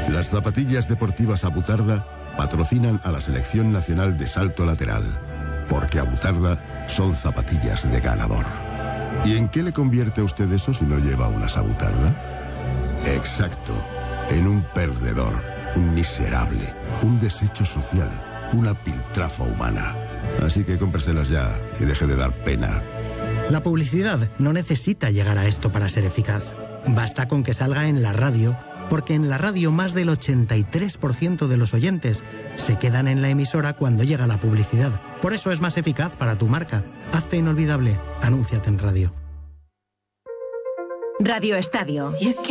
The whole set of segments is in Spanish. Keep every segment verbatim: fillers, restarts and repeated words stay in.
Las zapatillas deportivas Abutarda patrocinan a la Selección Nacional de Salto Lateral, porque Abutarda son zapatillas de ganador. ¿Y en qué le convierte a usted eso si no lleva unas Abutarda? Exacto, en un perdedor, un miserable, un desecho social, una piltrafa humana. Así que cómpreselas ya y deje de dar pena. La publicidad no necesita llegar a esto para ser eficaz. Basta con que salga en la radio, porque en la radio más del ochenta y tres por ciento de los oyentes se quedan en la emisora cuando llega la publicidad. Por eso es más eficaz para tu marca. Hazte inolvidable. Anúnciate en radio. Radio Estadio.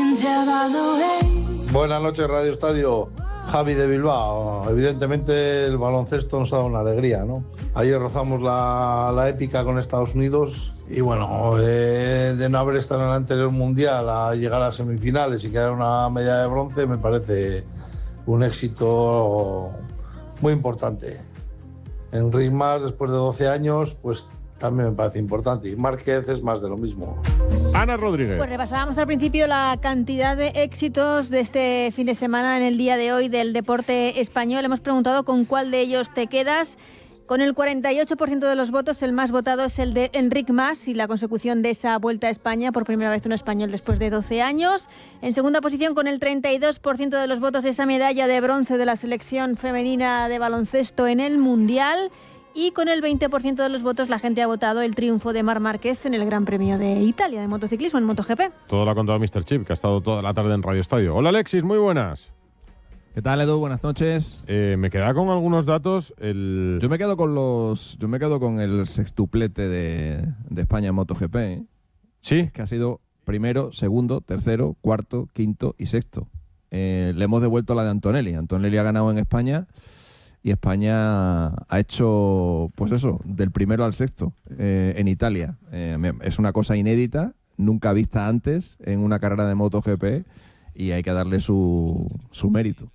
Buenas noches, Radio Estadio. Javi de Bilbao. Evidentemente el baloncesto nos ha dado una alegría, ¿no? Ayer rozamos la, la épica con Estados Unidos y bueno, eh, de no haber estado en el anterior mundial a llegar a semifinales y quedar una medalla de bronce me parece un éxito muy importante. Enric Mas, después de doce años, pues también me parece importante. Y Márquez es más de lo mismo. Ana Rodríguez. Pues repasábamos al principio la cantidad de éxitos de este fin de semana en el día de hoy del deporte español. Hemos preguntado con cuál de ellos te quedas. Con el cuarenta y ocho por ciento de los votos, el más votado es el de Enric Mas y la consecución de esa vuelta a España, por primera vez un español después de doce años. En segunda posición, con el treinta y dos por ciento de los votos, esa medalla de bronce de la selección femenina de baloncesto en el Mundial. Y con el veinte por ciento de los votos la gente ha votado el triunfo de Marc Márquez en el Gran Premio de Italia de motociclismo en MotoGP. Todo lo ha contado míster Chip, que ha estado toda la tarde en Radio Estadio. Hola Alexis, muy buenas. ¿Qué tal, Edu? Buenas noches. Eh, me queda con algunos datos. El... Yo me quedo con los, yo me quedo con el sextuplete de, de España en MotoGP. ¿eh? Sí. Que ha sido primero, segundo, tercero, cuarto, quinto y sexto. Eh, le hemos devuelto la de Antonelli. Antonelli ha ganado en España. Y España ha hecho, pues eso, del primero al sexto eh, en Italia. Eh, es una cosa inédita, nunca vista antes en una carrera de MotoGP y hay que darle su, su mérito.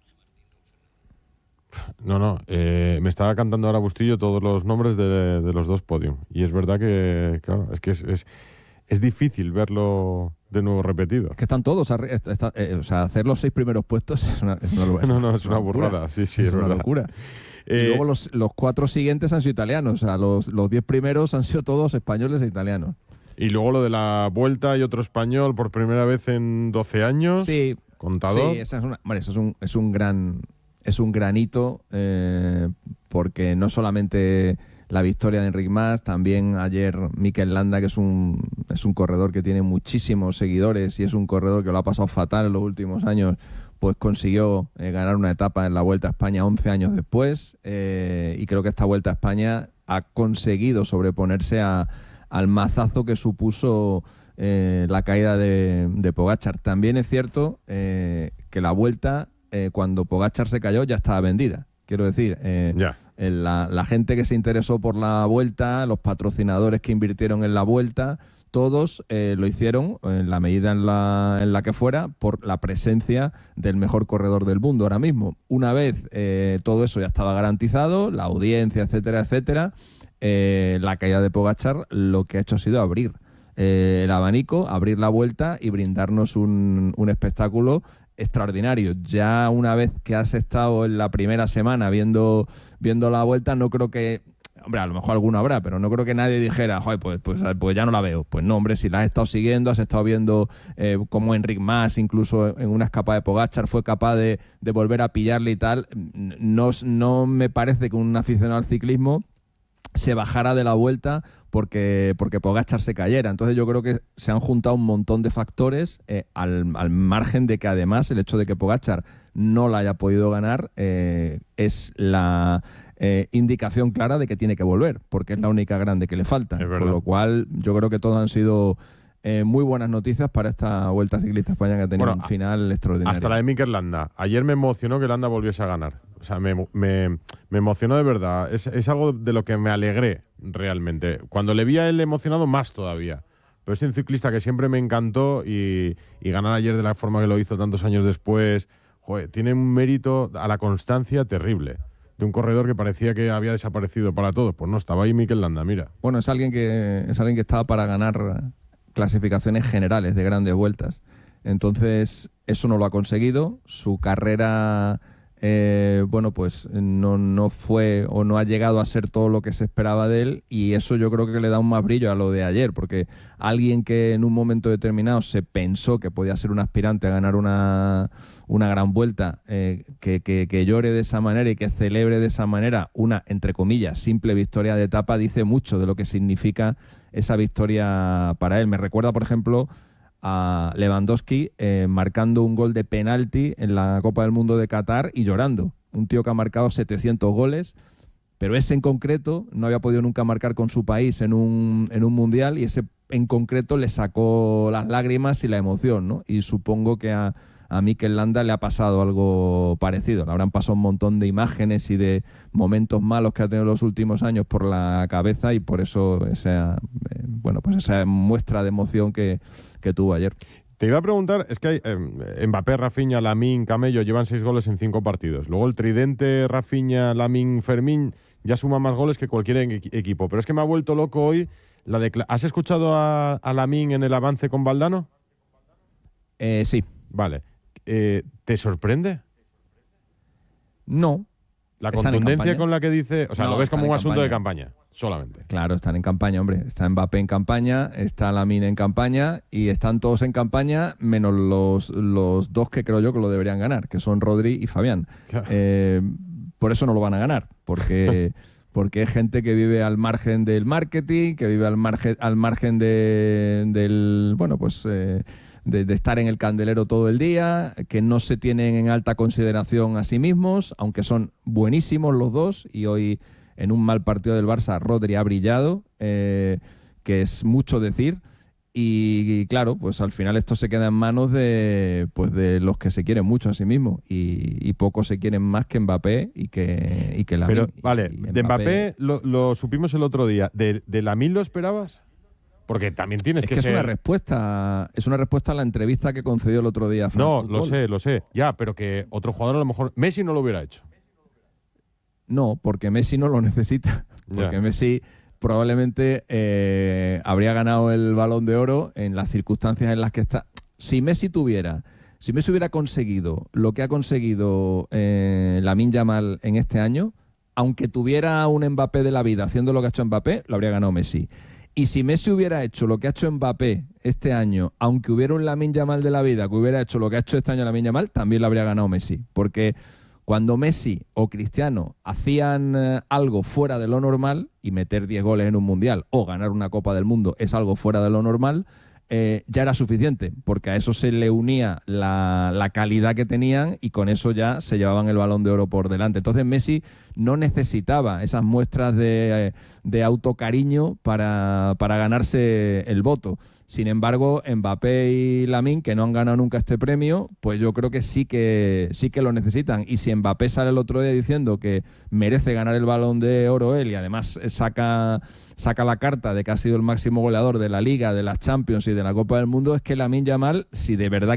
No, no, eh, me estaba cantando ahora Bustillo todos los nombres de, de los dos podios. Y es verdad que, claro, es que es, es, es difícil verlo de nuevo repetido. Es que están todos, está, está, eh, o sea, hacer los seis primeros puestos es una, es una, no, no, es una, una burrada, locura. sí, sí, es, es una verdad. locura. Eh, y luego los, los cuatro siguientes han sido italianos, o sea, los, los diez primeros han sido todos españoles e italianos. Y luego lo de la vuelta y otro español por primera vez en doce años. Sí, contador. Sí, esa es una, bueno, eso es un, es un gran, es un granito eh, porque no solamente la victoria de Enric Mas, también ayer Mikel Landa, que es un, es un corredor que tiene muchísimos seguidores y es un corredor que lo ha pasado fatal en los últimos años, pues consiguió eh, ganar una etapa en la Vuelta a España once años después eh, y creo que esta Vuelta a España ha conseguido sobreponerse a, al mazazo que supuso eh, la caída de, de Pogačar. También es cierto eh, que la Vuelta, eh, cuando Pogačar se cayó, ya estaba vendida. Quiero decir, eh, ya. La, la gente que se interesó por la Vuelta, los patrocinadores que invirtieron en la Vuelta, todos eh, lo hicieron en la medida en la, en la que fuera por la presencia del mejor corredor del mundo ahora mismo. Una vez eh, todo eso ya estaba garantizado, la audiencia, etcétera, etcétera, eh, la caída de Pogačar lo que ha hecho ha sido abrir eh, el abanico, abrir la Vuelta y brindarnos un, un espectáculo extraordinario. Ya una vez que has estado en la primera semana viendo, viendo la Vuelta, no creo que, hombre, a lo mejor alguno habrá, pero no creo que nadie dijera, joder, pues, pues, pues ya no la veo. Pues no, hombre, si la has estado siguiendo, has estado viendo eh, cómo Enric Mas, incluso en una escapada de Pogačar, fue capaz de, de volver a pillarle y tal. No, no me parece que un aficionado al ciclismo se bajara de la Vuelta porque, porque Pogačar se cayera. Entonces yo creo que se han juntado un montón de factores eh, al, al margen de que además el hecho de que Pogačar no la haya podido ganar eh, es la eh, indicación clara de que tiene que volver, porque es la única grande que le falta. Con lo cual yo creo que todos han sido eh, muy buenas noticias para esta Vuelta Ciclista España, que ha tenido bueno, un final extraordinario. Hasta la de Mikel Landa. Ayer me emocionó que Landa volviese a ganar. O sea, me, me, me emocionó de verdad. Es, es algo de lo que me alegré realmente. Cuando le vi a él emocionado, más todavía. Pero es un ciclista que siempre me encantó y, y ganar ayer de la forma que lo hizo tantos años después, joder, tiene un mérito a la constancia terrible. De un corredor que parecía que había desaparecido para todos. Pues no, estaba ahí Mikel Landa, mira. Bueno, es alguien que, es alguien que estaba para ganar clasificaciones generales de grandes vueltas. Entonces, eso no lo ha conseguido. Su carrera, eh, bueno, pues no, no fue o no ha llegado a ser todo lo que se esperaba de él, y eso yo creo que le da un más brillo a lo de ayer, porque alguien que en un momento determinado se pensó que podía ser un aspirante a ganar una, una gran vuelta, eh, que, que, que llore de esa manera y que celebre de esa manera una, entre comillas, simple victoria de etapa, dice mucho de lo que significa esa victoria para él. Me recuerda, por ejemplo, a Lewandowski eh, marcando un gol de penalti en la Copa del Mundo de Qatar y llorando. Un tío que ha marcado setecientos goles, pero ese en concreto no había podido nunca marcar con su país en un, en un mundial, y ese en concreto le sacó las lágrimas y la emoción, ¿no? Y supongo que a, a Mikel Landa le ha pasado algo parecido. Le habrán pasado un montón de imágenes y de momentos malos que ha tenido los últimos años por la cabeza, y por eso esa, eh, bueno, pues esa muestra de emoción que, que tuvo ayer. Te iba a preguntar, es que hay, eh, Mbappé, Rafinha, Lamine, Camello llevan seis goles en cinco partidos. Luego el tridente Rafinha, Lamine, Fermín ya suma más goles que cualquier equ- equipo. Pero es que me ha vuelto loco hoy la decla- ¿Has escuchado a, a Lamine en el avance con Valdano? Eh, sí. Vale. Eh, ¿Te sorprende? No. La Están en contundencia campaña. con la que dice... O sea, No, lo ves como están un en asunto de campaña. campaña, solamente. Claro, están en campaña, hombre. Está Mbappé en campaña, está Lamine en campaña, y están todos en campaña, menos los, los dos que creo yo que lo deberían ganar, que son Rodri y Fabián. Claro. Eh, por eso no lo van a ganar, porque... porque es gente que vive al margen del marketing, que vive al margen, al margen de, del, bueno, pues eh, de, de estar en el candelero todo el día, que no se tienen en alta consideración a sí mismos, aunque son buenísimos los dos, y hoy en un mal partido del Barça Rodri ha brillado, eh, que es mucho decir. Y, y claro, pues al final esto se queda en manos de, pues de los que se quieren mucho a sí mismos, y, y pocos se quieren más que Mbappé y que, y que Lamine. Pero, vale, Y de Mbappé lo, lo supimos el otro día. ¿De, de Lamine lo esperabas? Porque también tienes es que, que ser... es una respuesta, es una respuesta a la entrevista que concedió el otro día a France No, Football. lo sé, lo sé. Ya, pero que otro jugador a lo mejor... Messi no lo hubiera hecho. No, porque Messi no lo necesita. Porque Ya. Messi probablemente eh, habría ganado el Balón de Oro en las circunstancias en las que está. Si Messi tuviera, si Messi hubiera conseguido lo que ha conseguido eh, Lamine Yamal en este año, aunque tuviera un Mbappé de la vida haciendo lo que ha hecho Mbappé, lo habría ganado Messi. Y si Messi hubiera hecho lo que ha hecho Mbappé este año, aunque hubiera un Lamine Yamal de la vida que hubiera hecho lo que ha hecho este año Lamine Yamal, también lo habría ganado Messi. Porque cuando Messi o Cristiano hacían eh, algo fuera de lo normal, y meter diez goles en un Mundial o ganar una Copa del Mundo es algo fuera de lo normal, eh, ya era suficiente, porque a eso se le unía la, la calidad que tenían, y con eso ya se llevaban el Balón de Oro por delante. Entonces Messi no necesitaba esas muestras de, de autocariño para, para ganarse el voto. Sin embargo, Mbappé y Lamine, que no han ganado nunca este premio, pues yo creo que sí que sí que lo necesitan. Y si Mbappé sale el otro día diciendo que merece ganar el Balón de Oro él, y además saca, saca la carta de que ha sido el máximo goleador de la Liga, de las Champions y de la Copa del Mundo, es que Lamine Yamal, si de verdad